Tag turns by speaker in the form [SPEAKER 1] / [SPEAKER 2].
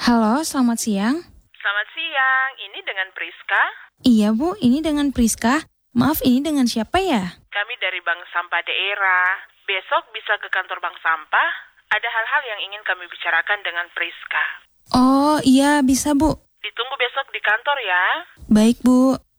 [SPEAKER 1] Halo, selamat siang.
[SPEAKER 2] Selamat siang, ini dengan Priska.
[SPEAKER 1] Iya Bu, ini dengan Priska. Maaf, ini dengan siapa ya?
[SPEAKER 2] Kami dari Bank Sampah Daerah. Besok bisa ke kantor Bank Sampah. Ada hal-hal yang ingin kami bicarakan dengan Priska.
[SPEAKER 1] Oh iya, bisa Bu.
[SPEAKER 2] Ditunggu besok di kantor ya.
[SPEAKER 1] Baik Bu.